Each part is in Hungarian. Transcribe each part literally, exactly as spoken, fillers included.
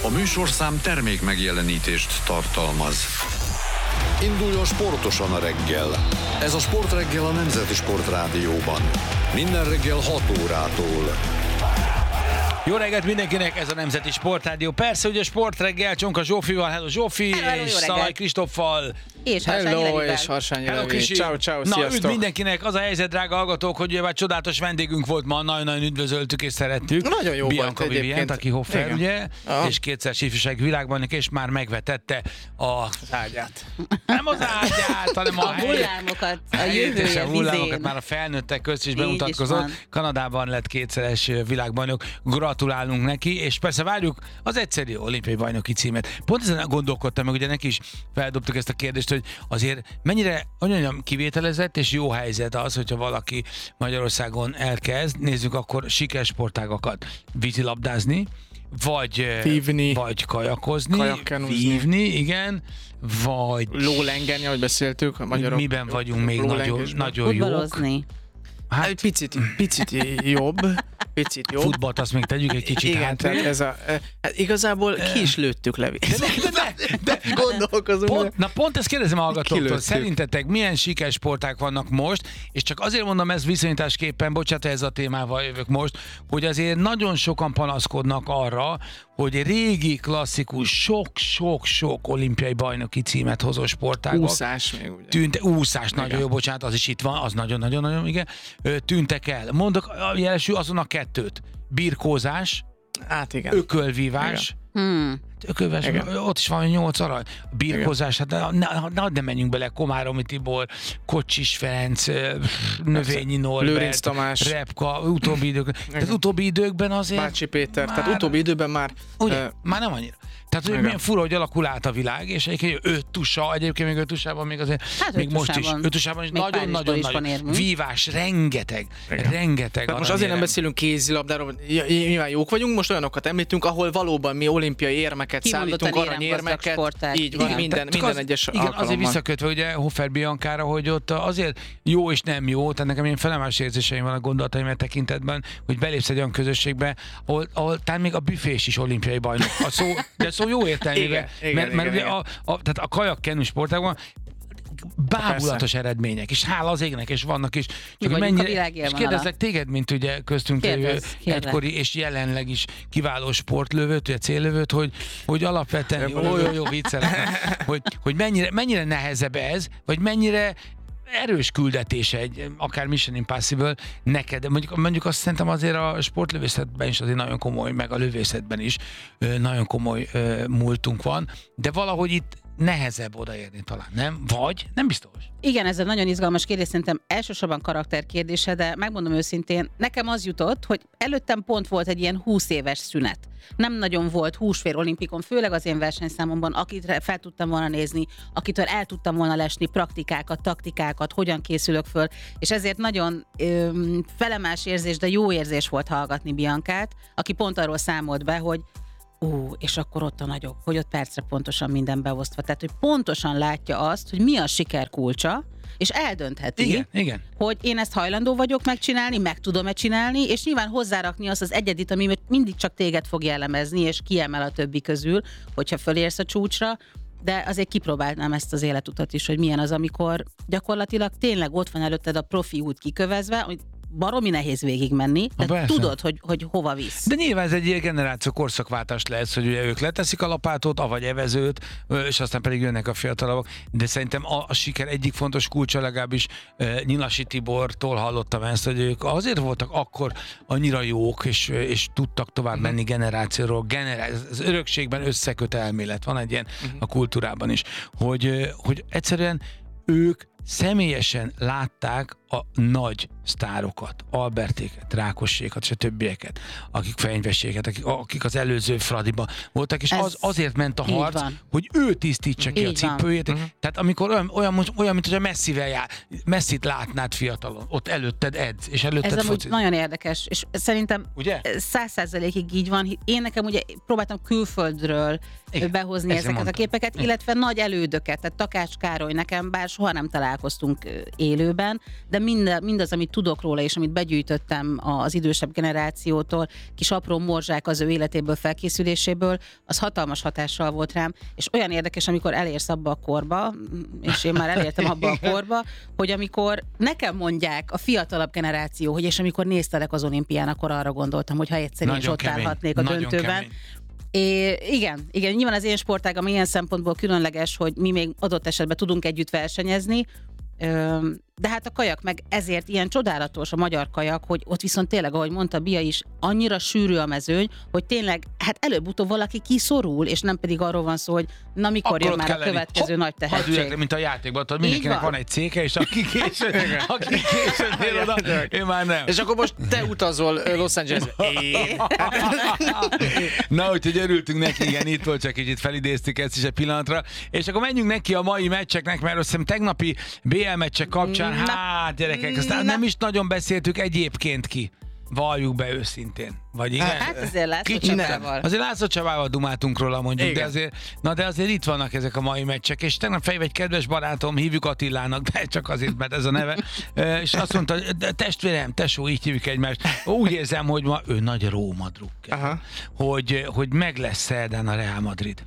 műsorszám termék megjelenítést tartalmaz. Induljon sportosan a reggel. Ez a Sportreggel a Nemzeti Sportrádióban. Minden reggel hat órától. Jó reggelt mindenkinek, ez a Nemzeti Sportrádió. Persze, ugye a Sportreggel Csonka Zsófival, hello Zsófi, hello, és Szalai Kristóffal. És Harsányi Hello, Levivel. és Harsányi Hello, Levi. Kisi. Ciao, ciao, Na, sziasztok. üdv mindenkinek, az a helyzet, drága hallgatók, hogy ugye csodálatos vendégünk volt ma, nagyon-nagyon üdvözöltük és szerettük. Nagyon jó Bianca volt Vivient, egyébként. aki Hoffer, Igen. ugye, Aha. és kétszer ifjúsági világbajnok, és már megvetette a... Az ágyát. Nem az ágyát, hanem a, A hullámokat, a jövője hullámokat vizén. már a felnőttek közt is Így bemutatkozott. is van. Kanadában lett kétszeres világbajnok. Gratulálunk neki, és persze várjuk az egyszerű olimpiai bajnoki címet. Pont ezen gondolkodtam meg, ugye neki is feldobtuk ezt a kérdést, hogy azért mennyire olyan kivételezett és jó helyzet az, hogyha valaki Magyarországon elkezd, nézzük akkor sikersportágakat, vízilabdázni, vagy Vívni. vagy kajakozni, Kajakkenúzni. vívni, igen, vagy Lólengerni, ahogy beszéltük, a magyarok. miben vagyunk még nagyon, Lólengesben. nagyon jók. Futballozni. Hát, egy picit, picit jobb, picit jobb. Futballt azt még tegyük egy kicsit Igen, tehát hátrébb. ez a, hát igazából ki is lőttük, Levi. De, de, de, de, Gondolkozunk. Pont, na pont ezt kérdezem a hallgatóktól, Kilőttük. szerintetek milyen sikersporták vannak most, és csak azért mondom ezt viszonyításképpen, bocsánat, ez a témával jövök most, hogy azért nagyon sokan panaszkodnak arra, hogy régi, klasszikus, sok-sok-sok olimpiai bajnoki címet hozó sportágok. Úszás még ugye. Tűnt, úszás, nagyon Igen. jó, bocsánat, az is itt van, az nagyon-nagyon-nagyon, igen, Ö, tűntek el. Mondok a jelesül azon a kettőt. Birkózás, Hát igen. ökölvívás, Hmm. ökölvívás, Igen. ott is van nyolc arany. Birkózás, hát ne, ne, ne, ne menjünk bele, Komáromi Tibor, Kocsis Ferenc, ö, Növényi Norbert, Lőrinc Tamás. Repka, utóbbi időkben. Tehát utóbbi időkben azért... Bácsi Péter. Már- Tehát utóbbi időben már... Ugye, ö, már nem annyira. Tehát, hogy igen. milyen fura, hogy alakul át a világ, és egyébként öt tusa, egyébként még öt tusában még azért, Hát még öt most is, tusában. öt tusában is Még Párizsból is van nagyon-nagyon érmünk. vívás, rengeteg, Igen. rengeteg. Tehát most azért nem aranyérem. beszélünk kézilabdáról, j- nyilván jók vagyunk, most olyanokat említünk, ahol valóban mi olimpiai érmeket Kimondottan szállítunk, éremgazdag aranyérmeket. sportág. Így van, Igen. minden, Tehát minden az, egyes igen, alkalommal. azért visszakötve ugye Hoffer Biancára, hogy ott azért jó és nem jó, tehát nekem ilyen felemás érzéseim van a gondolataim e tekintetben, hogy belépsz egy olyan közösségbe, ahol, ahol talán még a büfés is olimpiai bajnok. A szó, de szó jó értelmében. Igen, igen, mert, mert igen, ugye igen. A, a, tehát a kajakkenu sportágban bámulatos eredmények, és hála az égnek, és vannak is. Csak vagyunk a és világ élvonala. kérdezlek téged, mint ugye köztünk lévő Kérdezz, kérdezz. egykori és jelenleg is kiváló sportlövőt, ugye céllövőt, hogy, hogy alapvetően, jó, jó, jó, viccelek, hogy, hogy mennyire, mennyire nehezebb ez, vagy mennyire erős küldetése egy, akár Mission Impossible neked, mondjuk, mondjuk azt szerintem azért a sportlövészetben is azért nagyon komoly, meg a lövészetben is ö, nagyon komoly ö, múltunk van, de valahogy itt nehezebb odaérni talán, nem? Vagy? Nem biztos. Igen, ez egy nagyon izgalmas kérdés, szerintem elsősorban karakterkérdése, de megmondom őszintén, nekem az jutott, hogy előttem pont volt egy ilyen húsz éves szünet. Nem nagyon volt húsvér olimpikon, főleg az én versenyszámomban, akit fel tudtam volna nézni, akitől el tudtam volna lesni praktikákat, taktikákat, hogyan készülök föl, és ezért nagyon öm, felemás érzés, de jó érzés volt hallgatni Biancát, aki pont arról számolt be, hogy Ú, és akkor ott a nagyobb, hogy ott percre pontosan minden beosztva. Tehát, hogy pontosan látja azt, hogy mi a siker kulcsa, és eldöntheti, Igen, igen. hogy én ezt hajlandó vagyok megcsinálni, meg tudom-e csinálni, és nyilván hozzárakni azt az egyedit, ami mindig csak téged fog jellemezni, és kiemel a többi közül, hogyha fölérsz a csúcsra, de azért kipróbálnám ezt az életutat is, hogy milyen az, amikor gyakorlatilag tényleg ott van előtted a profi út kikövezve, hogy baromi nehéz végigmenni, de persze. tudod, hogy, hogy hova visz. De nyilván ez egy ilyen generáció korszakváltás lesz, hogy ugye ők leteszik a lapátot, avagy evezőt, és aztán pedig jönnek a fiatalabbak. De szerintem a, a siker egyik fontos kulcsa, legalábbis uh, Nyilasi Tibortól hallottam ezt, hogy ők azért voltak akkor annyira jók, és, és tudtak tovább uh-huh. menni generációról. Generá- az örökségben összeköt elmélet, van egy ilyen uh-huh. a kultúrában is, hogy, hogy egyszerűen ők személyesen látták a nagy sztárokat, Albertéket, Rákossékat és a többieket, akik fenyveséket, akik, akik az előző Fradiban voltak, és az, azért ment a harc, van. hogy ő tisztítsa ki Így a cipőjét. van. Tehát amikor olyan, olyan, olyan mint hogy a Messivel jár, Messit látnád fiatalon, ott előtted edz, és előtted Ez amúgy fociz. nagyon érdekes, és szerintem Ugye? száz százalékig így van. Én nekem ugye próbáltam külföldről Igen, behozni ezért ezeket mondtam. a képeket, Igen. illetve nagy elődöket, tehát Takács Károly nekem, bár soha nem találkoztunk ö, élőben, de minden, mindaz, amit tudok róla, és amit begyűjtöttem az idősebb generációtól, kis apró morzsák az ő életéből, felkészüléséből, az hatalmas hatással volt rám, és olyan érdekes, amikor elérsz abba a korba, és én már elértem abba a korba, hogy amikor nekem mondják a fiatalabb generáció, hogy és amikor néztelek az olimpián, akkor arra gondoltam, hogy ha egyszer én is ott kemény. állhatnék a Nagyon döntőben. Kemény. É, igen, igen, nyilván az én sportágam ilyen szempontból különleges, hogy mi még adott esetben tudunk együtt versenyezni, de hát a kajak meg ezért ilyen csodálatos a magyar kajak, hogy ott viszont tényleg, ahogy mondta Bia is, annyira sűrű a mezőny, hogy tényleg, hát előbb-utóbb valaki kiszorul, és nem pedig arról van szó, hogy na mikor Akkor jön már a lenni. következő Hopp, nagy tehetség. Üljek, mint a játékban, tudod, mindenkinek van. van egy céke, és aki későn, aki későn ér oda, én már nem. És akkor most te utazol Los Angelesbe. Na, úgyhogy örültünk neki, igen, itt volt, csak kicsit felidéztük ezt is egy pillanatra. És akkor menjünk neki a mai meccseknek, mert azt hiszem tegnapi bé el meccsek kapcsán, Na. hát gyerekek, aztán Na. nem is nagyon beszéltük egyébként ki. Valljuk be őszintén. Vagy igen? Hát azért László Kicsit Csabával. nem. Azért László Csabával dumáltunk róla mondjuk, Igen. de azért, na de azért itt vannak ezek a mai meccsek, és tegnap fejve egy kedves barátom, hívjuk Attilának, de csak azért, mert ez a neve, és azt mondta, de testvérem, tesó, így hívjuk egymást. Úgy érzem, hogy ma ő nagy Róma drukker, hogy, hogy meg lesz szerdán a Real Madrid.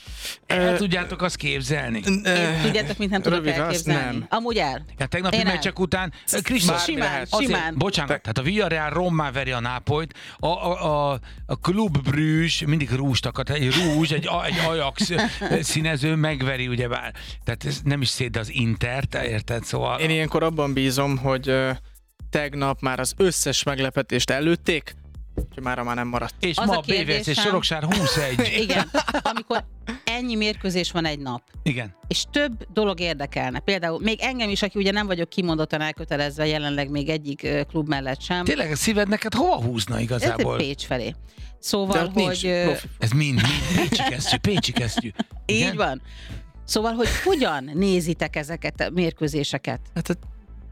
El tudjátok azt képzelni? Én, tudjátok, mint nem tudok Rövid, azt elképzelni. nem. Amúgy el. Ja, tegnapi Én el. meccsek után Krisztus, Simán, azért, simán. bocsánat, tehát a Villarreal rommá veri a Nápolyt, a, a, a, a Club Brugge, mindig rúst akart, egy rúzs, egy, egy Ajax színező megveri ugyebár. Tehát ez nem is szét, de az Inter, te érted? Szóval... Én ilyenkor abban bízom, hogy uh, tegnap már az összes meglepetést előtték, hogy mára már nem maradt. És Az ma a a bé vé es és kérdésem- Soroksár huszonegy. Igen, amikor ennyi mérkőzés van egy nap, Igen. és több dolog érdekelne. Például még engem is, aki ugye nem vagyok kimondottan elkötelezve jelenleg még egyik ö, klub mellett sem. Tényleg a szíved neked hova húzna Ez igazából? Pécs felé. De Szóval, ott nincs hogy ö, profi. Ez mind, mind. Pécsi kesztyű, Pécsi kesztyű. Igen? így van. Szóval, hogy hogyan nézitek ezeket a mérkőzéseket? Hát, hát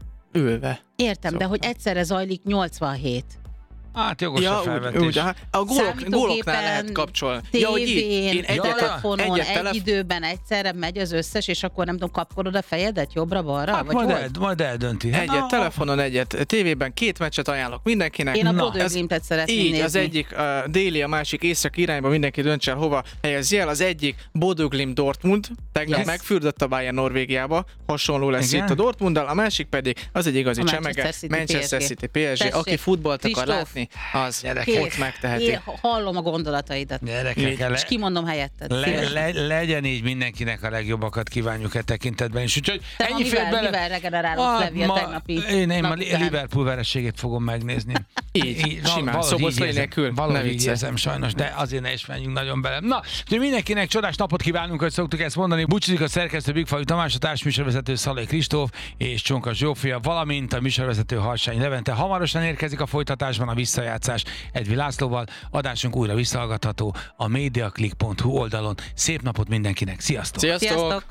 ülve. Értem, de hogy egyszerre zajlik nyolcvanhét. Hát jogos a Ja, úgy, felvetés. úgy, aha. A gólok, Számítógépen, góloknál lehet kapcsolni. Ja, hogy így. tévén, Én egyet, telefonon, egyet egy telef- időben egyszerre megy az összes, és akkor nem tudom, kapkodod a fejedet jobbra-balra? Hát vagy majd, hogy? el, majd eldönti. Hát, Egyet na, telefonon, egyet tévében, két meccset ajánlok mindenkinek. Én a Na, Bodø ez- Glimtet szeretném Így, nézni. az egyik uh, déli, a másik északi irányba, mindenki dönts el, hova helyez el. Az egyik Bodø Glimt Dortmund, tegnap Yes. megfürdött a Bayern Norvégiába, hasonló lesz Igen? itt a Dortmunddal, a másik pedig az egy igazi A csemege, Manchester City Manchester pé es gé. City pé es gé, Tessék, aki futballt akar Kristóf. látni, az Gyerekek. ott megteheti. Én hallom a gondolataidat. Gyerekek, le, És kimondom helyetted. le, Szívesen. le, legyen így, mindenkinek a legjobbakat kívánjuk e tekintetben is. Úgyhogy Te ma ennyi fér mivel, bele. mivel regenerálod Ah, Levi a ma- tegnapi Én, én a nap után? Liverpool vereségét fogom megnézni. Így, na, simán, valahogy Szoboszlai így érzem, nélkül, ne Valahogy így viccelj. érzem sajnos, de azért ne is menjünk nagyon bele. Na, úgyhogy mindenkinek csodás napot kívánunk, hogy szoktuk ezt mondani. Búcsúzik a szerkesztő Bigfajú Tamás, a társműsorvezető Szalai Kristóf és Csonka Zsófia, valamint a műsorvezető Harsány Levente. Hamarosan érkezik a folytatásban a visszajátszás Edvi Lászlóval. Adásunk újra visszahallgatható a mediaclick pont hu oldalon. Szép napot mindenkinek, sziasztok! Sziasztok! Sziasztok!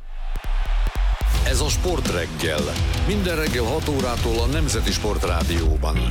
Ez a Sportreggel. Minden reggel hat órától a Nemzeti Sportrádióban.